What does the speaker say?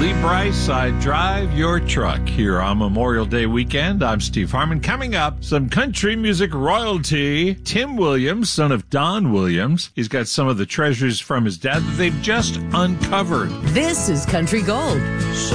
Lee Brice, I Drive Your Truck. Here on Memorial Day weekend, I'm Steve Harmon. Coming up, some country music royalty. Tim Williams, son of Don Williams. He's got some of the treasures from his dad that they've just uncovered. This is Country Gold.